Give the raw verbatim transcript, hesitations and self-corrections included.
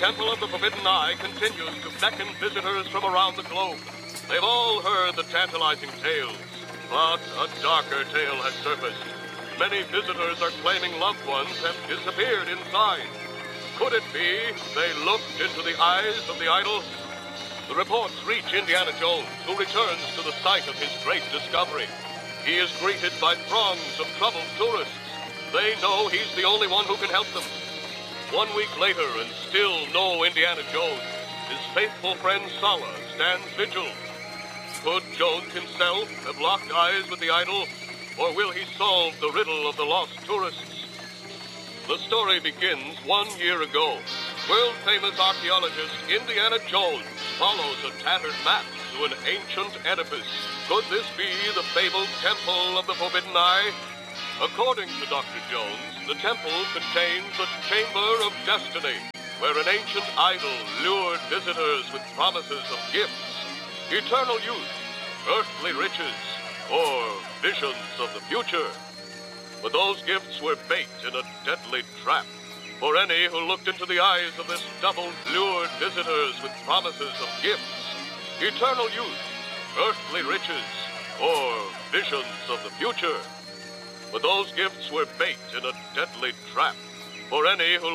Temple of the Forbidden Eye continues to beckon visitors from around the globe. They've all heard the tantalizing tales, but a darker tale has surfaced. Many visitors are claiming loved ones have disappeared inside. Could it be they looked into the eyes of the idol? The reports reach Indiana Jones, who returns to the site of his great discovery. He is greeted by throngs of troubled tourists. They know he's the only one who can help them. One week later, and still no Indiana Jones, his faithful friend Sala stands vigil. Could Jones himself have locked eyes with the idol, or will he solve the riddle of the lost tourists? The story begins one year ago. World-famous archaeologist Indiana Jones follows a tattered map to an ancient edifice. Could this be the fabled Temple of the Forbidden Eye? According to Doctor Jones, the temple contains a chamber of destiny, where an ancient idol lured visitors with promises of gifts, eternal youth, earthly riches, or visions of the future. But those gifts were bait in a deadly trap. For any who looked into the eyes of this double lured visitors with promises of gifts, eternal youth, earthly riches, or visions of the future. But those gifts were bait in a deadly trap. For any who